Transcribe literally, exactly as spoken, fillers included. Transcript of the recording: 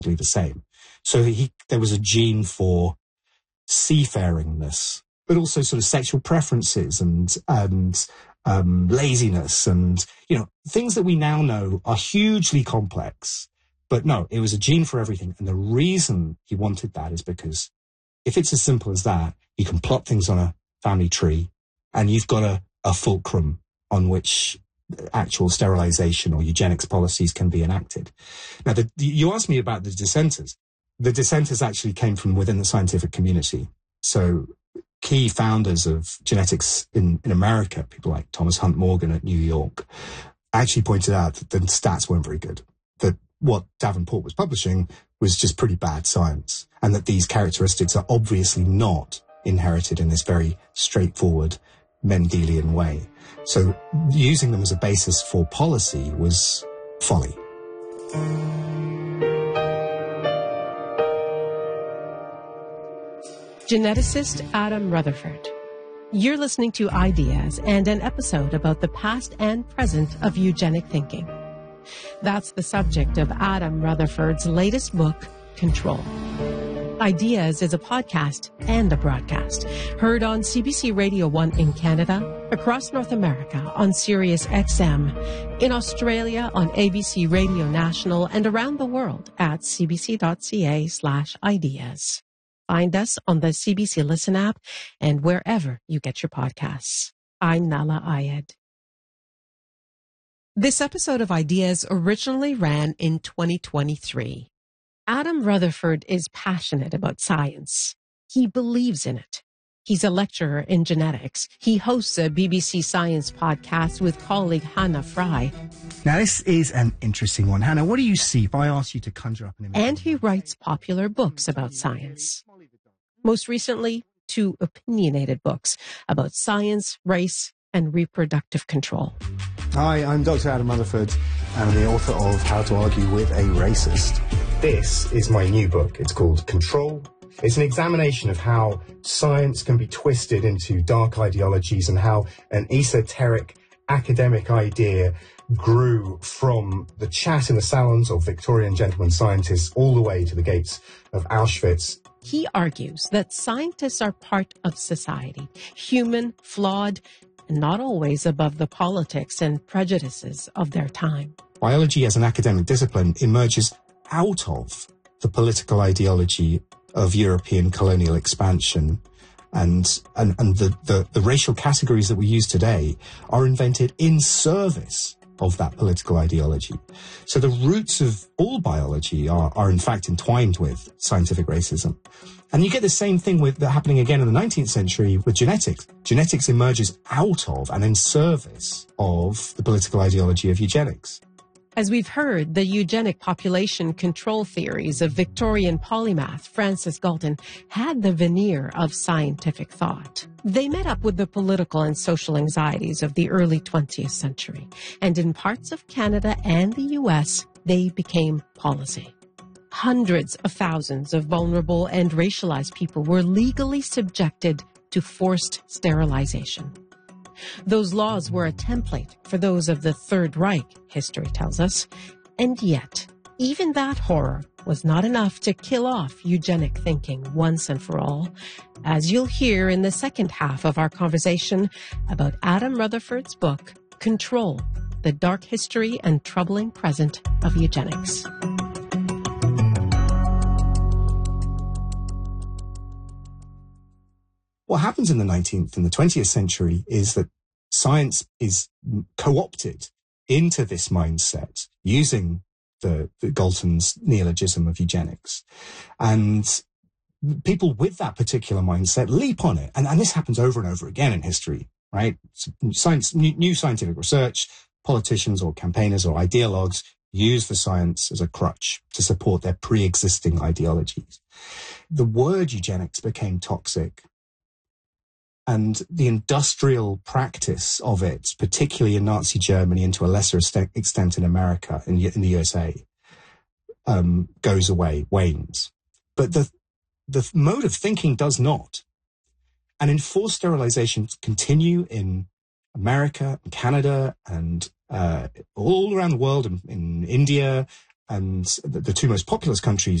the same. So he, there was a gene for seafaringness, but also sort of sexual preferences and, and, um, laziness and, you know, things that we now know are hugely complex. But no, it was a gene for everything. And the reason he wanted that is because if it's as simple as that, you can plot things on a family tree and you've got a, a fulcrum on which actual sterilization or eugenics policies can be enacted. Now, the, you asked me about the dissenters. The dissenters actually came from within the scientific community. So key founders of genetics in, in America, people like Thomas Hunt Morgan at New York, actually pointed out that the stats weren't very good, that what Davenport was publishing was just pretty bad science, and that these characteristics are obviously not inherited in this very straightforward Mendelian way. So using them as a basis for policy was folly. Geneticist Adam Rutherford. You're listening to Ideas and an episode about the past and present of eugenic thinking. That's the subject of Adam Rutherford's latest book, Control. Ideas is a podcast and a broadcast, heard on C B C Radio one in Canada, across North America on Sirius X M, in Australia on A B C Radio National, and around the world at cbc.ca slash ideas. Find us on the C B C Listen app and wherever you get your podcasts. I'm Nahlah Ayed. This episode of Ideas originally ran in twenty twenty-three. Adam Rutherford is passionate about science. He believes in it. He's a lecturer in genetics. He hosts a B B C Science podcast with colleague Hannah Fry. Now, this is an interesting one. Hannah, what do you see if I ask you to conjure up an image? And he writes popular books about science. Most recently, two opinionated books about science, race, and reproductive control. Hi, I'm Doctor Adam Rutherford, and I'm the author of How to Argue with a Racist. This is my new book. It's called Control. It's an examination of how science can be twisted into dark ideologies and how an esoteric academic idea grew from the chat in the salons of Victorian gentlemen scientists all the way to the gates of Auschwitz. He argues that scientists are part of society, human, flawed, and not always above the politics and prejudices of their time. Biology as an academic discipline emerges out of the political ideology of European colonial expansion, and and, and the, the, the racial categories that we use today are invented in service of that political ideology. So the roots of all biology are, are in fact entwined with scientific racism. And you get the same thing with that happening again in the nineteenth century with genetics. Genetics emerges out of and in service of the political ideology of eugenics. As we've heard, the eugenic population control theories of Victorian polymath Francis Galton had the veneer of scientific thought. They met up with the political and social anxieties of the early twentieth century, and in parts of Canada and the U S, they became policy. Hundreds of thousands of vulnerable and racialized people were legally subjected to forced sterilization. Those laws were a template for those of the Third Reich, history tells us. And yet, even that horror was not enough to kill off eugenic thinking once and for all, as you'll hear in the second half of our conversation about Adam Rutherford's book, Control, The Dark History and Troubling Present of Eugenics. What happens in the nineteenth and the twentieth century is that science is co-opted into this mindset using the, the Galton's neologism of eugenics. And people with that particular mindset leap on it. And, and this happens over and over again in history, right? Science, new, new scientific research, politicians or campaigners or ideologues use the science as a crutch to support their pre-existing ideologies. The word eugenics became toxic. And the industrial practice of it, particularly in Nazi Germany and to a lesser extent in America, in, in the U S A, um, goes away, wanes. But the, the mode of thinking does not. And enforced sterilizations continue in America, and Canada, and uh, all around the world, in, in India, and the, the two most populous countries